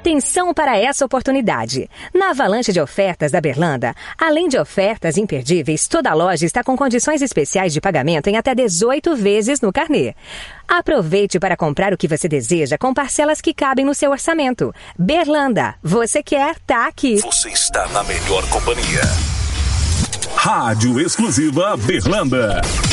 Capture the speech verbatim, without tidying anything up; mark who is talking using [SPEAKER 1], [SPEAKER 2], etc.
[SPEAKER 1] Atenção para essa oportunidade. Na avalanche de ofertas da Berlanda, além de ofertas imperdíveis, toda a loja está com condições especiais de pagamento em até dezoito vezes no carnê. Aproveite para comprar o que você deseja com parcelas que cabem no seu orçamento. Berlanda, você quer, tá aqui.
[SPEAKER 2] Você está na melhor companhia. Rádio Exclusiva Berlanda.